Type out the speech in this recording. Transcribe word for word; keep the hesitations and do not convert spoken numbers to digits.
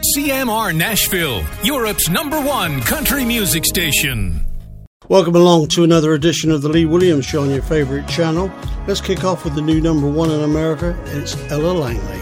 C M R Nashville, Europe's number one country music station. Welcome along to another edition of the Lee Williams Show on your favorite channel. Let's kick off with the new number one in America. It's Ella Langley.